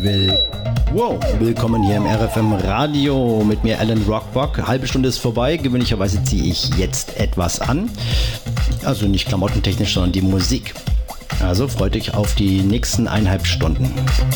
Willkommen hier im RFM Radio mit mir Alan Rockbock. Halbe Stunde ist vorbei, gewöhnlicherweise ziehe ich jetzt etwas an. Also nicht klamottentechnisch, sondern die Musik. Also freut euch auf die nächsten 1,5 Stunden.